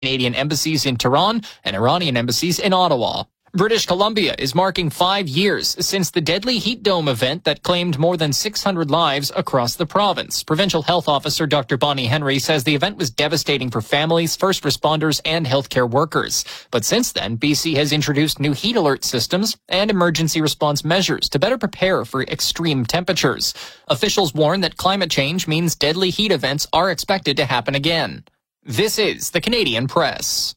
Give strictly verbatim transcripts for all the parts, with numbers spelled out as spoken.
Canadian embassies in Tehran and Iranian embassies in Ottawa. British Columbia is marking five years since the deadly heat dome event that claimed more than six hundred lives across the province. Provincial Health Officer Doctor Bonnie Henry says the event was devastating for families, first responders, and healthcare workers. But since then, B C has introduced new heat alert systems and emergency response measures to better prepare for extreme temperatures. Officials warn that climate change means deadly heat events are expected to happen again. This is the Canadian Press.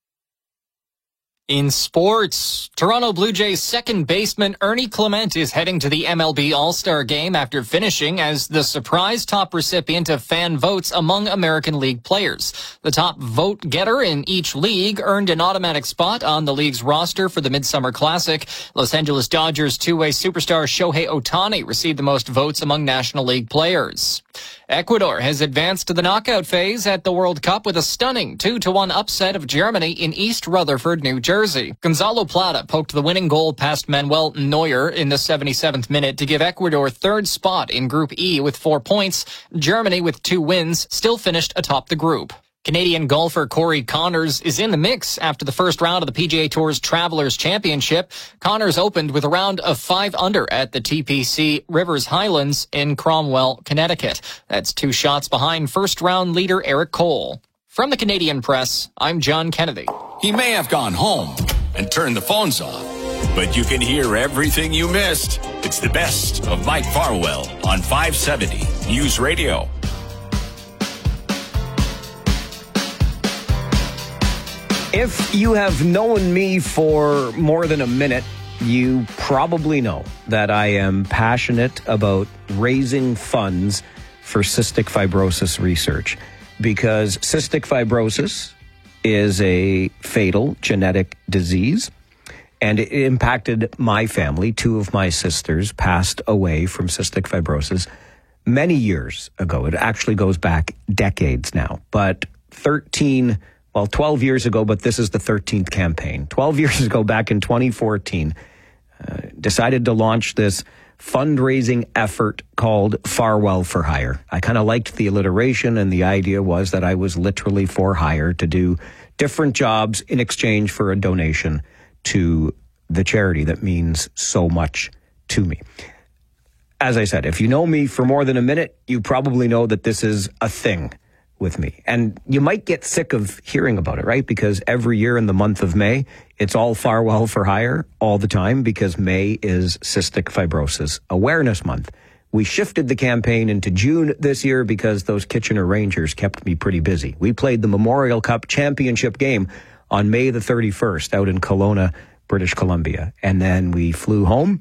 In sports, Toronto Blue Jays second baseman Ernie Clement is heading to the M L B All-Star Game after finishing as the surprise top recipient of fan votes among American League players. The top vote getter in each league earned an automatic spot on the league's roster for the Midsummer Classic. Los Angeles Dodgers two-way superstar Shohei Ohtani received the most votes among National League players. Ecuador has advanced to the knockout phase at the World Cup with a stunning two to one upset of Germany in East Rutherford, New Jersey. Gonzalo Plata poked the winning goal past Manuel Neuer in the seventy-seventh minute to give Ecuador third spot in Group E with four points. Germany, with two wins, still finished atop the group. Canadian golfer Corey Connors is in the mix after the first round of the P G A Tour's Travelers Championship. Connors opened with a round of five under at the T P C Rivers Highlands in Cromwell, Connecticut. That's two shots behind first round leader Eric Cole. From the Canadian Press, I'm John Kennedy. He may have gone home and turned the phones off, but you can hear everything you missed. It's the best of Mike Farwell on five seventy News Radio. If you have known me for more than a minute, you probably know that I am passionate about raising funds for cystic fibrosis research, because cystic fibrosis is a fatal genetic disease, and it impacted my family. Two of my sisters passed away from cystic fibrosis many years ago. It actually goes back decades now, but thirteen Well, twelve years ago, but this is the thirteenth campaign. twelve years ago, back in twenty fourteen, uh, decided to launch this fundraising effort called Farwell for Hire. I kind of liked the alliteration, and the idea was that I was literally for hire to do different jobs in exchange for a donation to the charity that means so much to me. As I said, if you know me for more than a minute, you probably know that this is a thing with me. And you might get sick of hearing about it, right? Because every year in the month of May, it's all Farwell for Hire all the time, because May is Cystic Fibrosis Awareness Month. We shifted the campaign into June this year because those Kitchener Rangers kept me pretty busy. We played the Memorial Cup championship game on May the thirty-first out in Kelowna, British Columbia. And then we flew home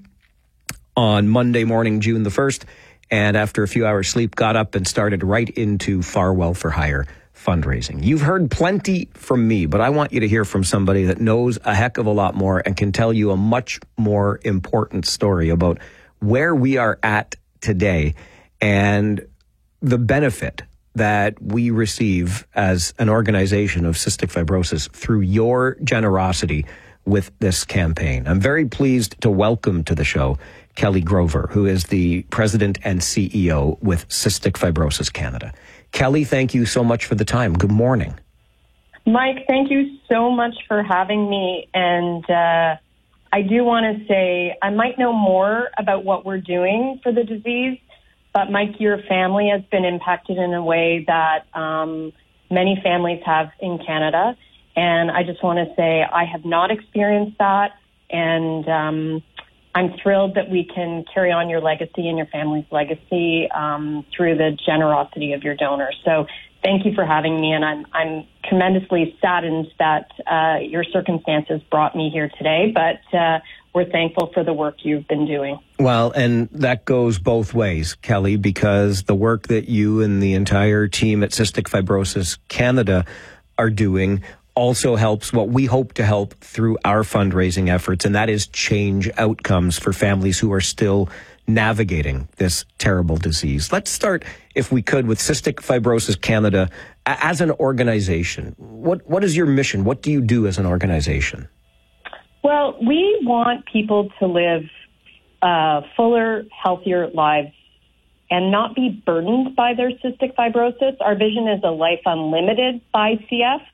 on Monday morning, June the first, and after a few hours sleep, got up and started right into Farwell for Hire fundraising. You've heard plenty from me, but I want you to hear from somebody that knows a heck of a lot more and can tell you a much more important story about where we are at today and the benefit that we receive as an organization of cystic fibrosis through your generosity with this campaign. I'm very pleased to welcome to the show Kelly Grover, who is the president and C E O with Cystic Fibrosis Canada. Kelly, thank you so much for the time. Good morning. Mike, thank you so much for having me. And uh, I do want to say I might know more about what we're doing for the disease, but Mike, your family has been impacted in a way that um, many families have in Canada. And I just want to say I have not experienced that. And um, I'm thrilled that we can carry on your legacy and your family's legacy um, through the generosity of your donors. So thank you for having me, and I'm I'm tremendously saddened that uh, your circumstances brought me here today, but uh, we're thankful for the work you've been doing. Well, and that goes both ways, Kelly, because the work that you and the entire team at Cystic Fibrosis Canada are doing also helps what we hope to help through our fundraising efforts, and that is change outcomes for families who are still navigating this terrible disease. Let's start, if we could, with Cystic Fibrosis Canada as an organization. What what is your mission? What do you do as an organization? Well, we want people to live uh, fuller, healthier lives and not be burdened by their cystic fibrosis. Our vision is a life unlimited by C F.